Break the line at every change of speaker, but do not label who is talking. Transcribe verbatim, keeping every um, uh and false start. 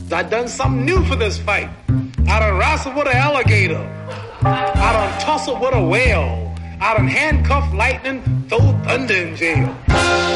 I done something new for this fight. I done wrestled with an alligator. I done tussled with a whale. I done handcuffed lightning, throw thunder in jail.